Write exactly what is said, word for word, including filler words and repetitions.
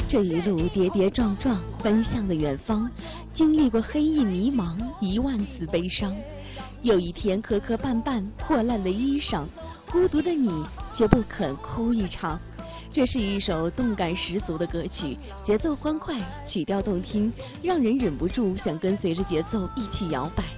这一路跌跌撞撞，奔向了远方，经历过黑夜迷茫，一万次悲伤。有一天磕磕绊绊，破烂的衣裳，孤独的你却不肯哭一场。这是一首动感十足的歌曲，节奏欢快，曲调动听，让人忍不住想跟随着节奏一起摇摆。